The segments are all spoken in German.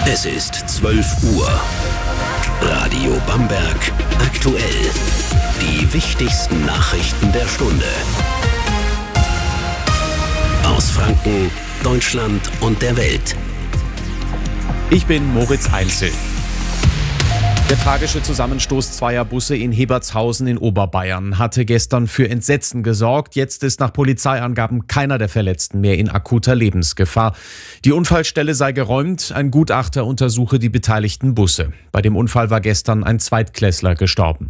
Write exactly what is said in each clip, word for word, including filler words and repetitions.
Es ist zwölf Uhr. Radio Bamberg aktuell. Die wichtigsten Nachrichten der Stunde. Aus Franken, Deutschland und der Welt. Ich bin Moritz Einzel. Der tragische Zusammenstoß zweier Busse in Hebertshausen in Oberbayern hatte gestern für Entsetzen gesorgt. Jetzt ist nach Polizeiangaben keiner der Verletzten mehr in akuter Lebensgefahr. Die Unfallstelle sei geräumt. Ein Gutachter untersuche die beteiligten Busse. Bei dem Unfall war gestern ein Zweitklässler gestorben.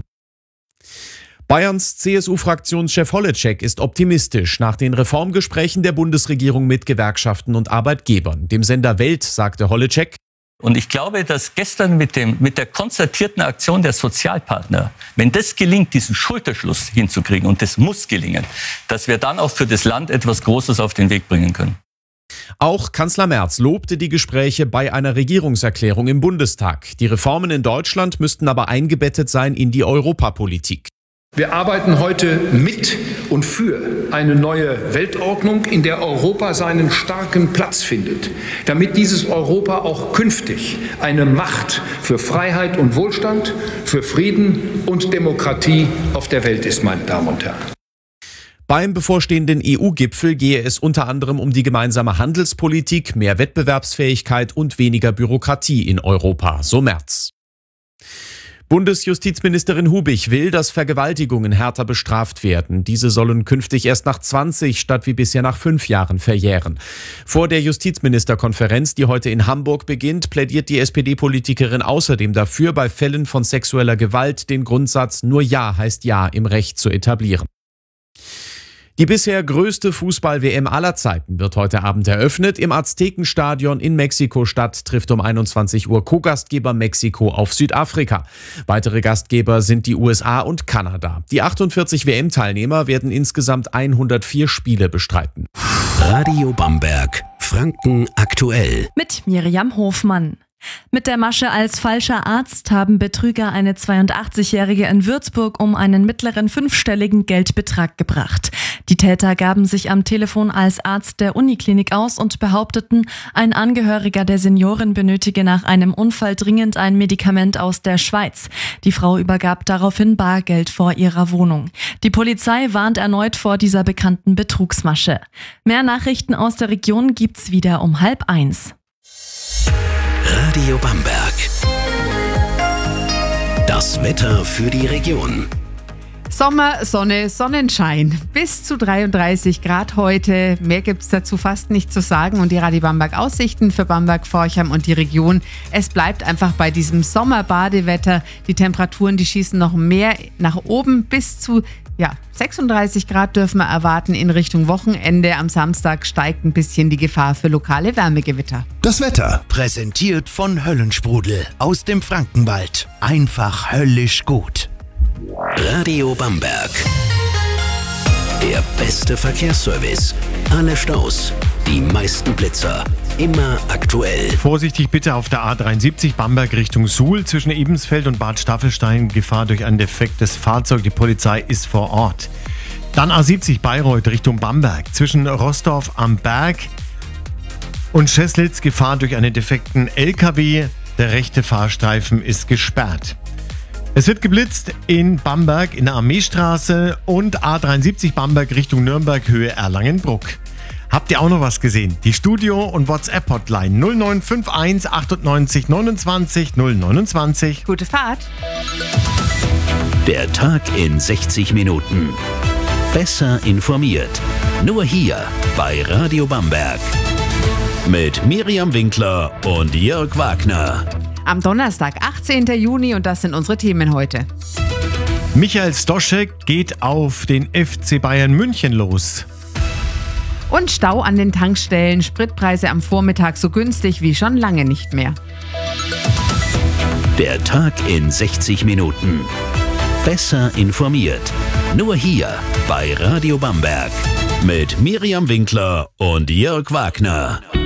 Bayerns C S U-Fraktionschef Holleczek ist optimistisch nach den Reformgesprächen der Bundesregierung mit Gewerkschaften und Arbeitgebern. Dem Sender Welt sagte Holleczek: Und ich glaube, dass gestern mit dem, mit der konzertierten Aktion der Sozialpartner, wenn das gelingt, diesen Schulterschluss hinzukriegen, und das muss gelingen, dass wir dann auch für das Land etwas Großes auf den Weg bringen können. Auch Kanzler Merz lobte die Gespräche bei einer Regierungserklärung im Bundestag. Die Reformen in Deutschland müssten aber eingebettet sein in die Europapolitik. Wir arbeiten heute mit und für eine neue Weltordnung, in der Europa seinen starken Platz findet, damit dieses Europa auch künftig eine Macht für Freiheit und Wohlstand, für Frieden und Demokratie auf der Welt ist, meine Damen und Herren. Beim bevorstehenden E U-Gipfel gehe es unter anderem um die gemeinsame Handelspolitik, mehr Wettbewerbsfähigkeit und weniger Bürokratie in Europa, so Merz. Bundesjustizministerin Hubich will, dass Vergewaltigungen härter bestraft werden. Diese sollen künftig erst nach zwanzig statt wie bisher nach fünf Jahren verjähren. Vor der Justizministerkonferenz, die heute in Hamburg beginnt, plädiert die S P D-Politikerin außerdem dafür, bei Fällen von sexueller Gewalt den Grundsatz "Nur Ja heißt Ja" im Recht zu etablieren. Die bisher größte Fußball-W M aller Zeiten wird heute Abend eröffnet. Im Aztekenstadion in Mexiko-Stadt trifft um einundzwanzig Uhr Co-Gastgeber Mexiko auf Südafrika. Weitere Gastgeber sind die U S A und Kanada. Die achtundvierzig W M-Teilnehmer werden insgesamt hundertvier Spiele bestreiten. Radio Bamberg, Franken aktuell. Mit Miriam Hofmann. Mit der Masche als falscher Arzt haben Betrüger eine zweiundachtzigjährige in Würzburg um einen mittleren fünfstelligen Geldbetrag gebracht. Die Täter gaben sich am Telefon als Arzt der Uniklinik aus und behaupteten, ein Angehöriger der Seniorin benötige nach einem Unfall dringend ein Medikament aus der Schweiz. Die Frau übergab daraufhin Bargeld vor ihrer Wohnung. Die Polizei warnt erneut vor dieser bekannten Betrugsmasche. Mehr Nachrichten aus der Region gibt's wieder um halb eins. Radio Bamberg. Das Wetter für die Region. Sommer, Sonne, Sonnenschein. Bis zu dreiunddreißig Grad heute. Mehr gibt's dazu fast nicht zu sagen. Und die Radio Bamberg Aussichten für Bamberg, Forchheim und die Region. Es bleibt einfach bei diesem Sommerbadewetter. Die Temperaturen, die schießen noch mehr nach oben. Bis zu ja, sechsunddreißig Grad dürfen wir erwarten in Richtung Wochenende. Am Samstag steigt ein bisschen die Gefahr für lokale Wärmegewitter. Das Wetter präsentiert von Höllensprudel aus dem Frankenwald. Einfach höllisch gut. Radio Bamberg. Der beste Verkehrsservice. Alle Staus, die meisten Blitzer. Immer aktuell. Vorsichtig bitte auf der A dreiundsiebzig Bamberg Richtung Suhl. Zwischen Ebensfeld und Bad Staffelstein Gefahr durch ein defektes Fahrzeug. Die Polizei ist vor Ort. Dann A siebzig Bayreuth Richtung Bamberg. Zwischen Rostorf am Berg und Scheslitz Gefahr durch einen defekten L K W. Der rechte Fahrstreifen ist gesperrt. Es wird geblitzt in Bamberg in der Armeestraße und A dreiundsiebzig Bamberg Richtung Nürnberg Höhe Erlangenbruck. Habt ihr auch noch was gesehen? Die Studio- und WhatsApp-Hotline null neun fünf eins achtundneunzig neunundzwanzig null neunundzwanzig. Gute Fahrt. Der Tag in sechzig Minuten. Besser informiert. Nur hier bei Radio Bamberg. Mit Miriam Winkler und Jörg Wagner. Am Donnerstag, achtzehnten Juni, und das sind unsere Themen heute. Michael Stoschek geht auf den F C Bayern München los. Und Stau an den Tankstellen, Spritpreise am Vormittag so günstig wie schon lange nicht mehr. Der Tag in sechzig Minuten. Besser informiert. Nur hier bei Radio Bamberg. Mit Miriam Winkler und Jörg Wagner.